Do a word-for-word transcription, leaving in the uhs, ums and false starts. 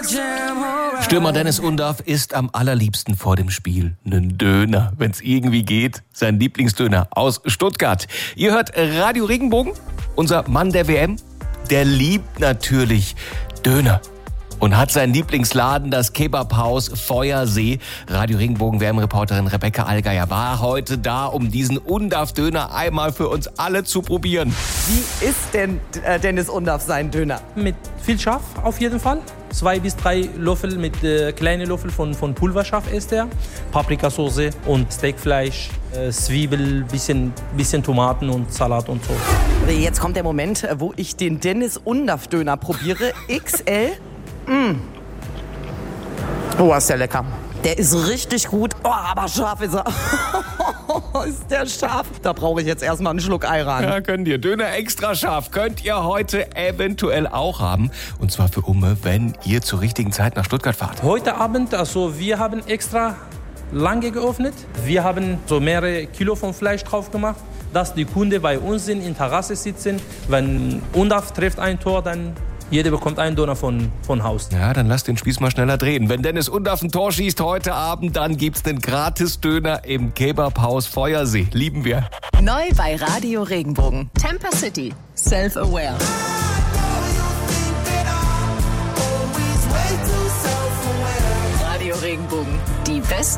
Stürmer Dennis Undaff isst am allerliebsten vor dem Spiel einen Döner, wenn es irgendwie geht. Sein Lieblingsdöner aus Stuttgart. Ihr hört Radio Regenbogen, unser Mann der W M, der liebt natürlich Döner. Und hat seinen Lieblingsladen, das Kebabhaus Feuersee. Radio Regenbogen W M-Reporterin Rebecca Allgeier war heute da, um diesen Undaff-Döner einmal für uns alle zu probieren. Wie isst denn äh, Dennis Undaff seinen Döner? Mit viel Schaf auf jeden Fall. Zwei bis drei Löffel mit äh, kleinen Löffel von, von Pulverschaf isst er. Paprikasauce und Steakfleisch, äh, Zwiebel, bisschen, bisschen Tomaten und Salat und so. Jetzt kommt der Moment, wo ich den Dennis Undaff-Döner probiere. X L. Mm. Oh, ist der lecker. Der ist richtig gut. Oh, aber scharf ist er. Ist der scharf? Da brauche ich jetzt erstmal einen Schluck Ayran. Ja, könnt ihr. Döner extra scharf könnt ihr heute eventuell auch haben. Und zwar für Umme, wenn ihr zur richtigen Zeit nach Stuttgart fahrt. Heute Abend, also wir haben extra lange geöffnet. Wir haben so mehrere Kilo von Fleisch drauf gemacht, dass die Kunden bei uns sind, in Terrasse sitzen. Wenn Undaff trifft ein Tor, dann jeder bekommt einen Döner von, von Haus. Ja, dann lasst den Spieß mal schneller drehen. Wenn Dennis Undaff ein Tor schießt heute Abend, dann gibt's einen Gratis-Döner im Kebabhaus Feuersee. Lieben wir. Neu bei Radio Regenbogen. Tampa City. Self-aware. Radio Regenbogen. Die besten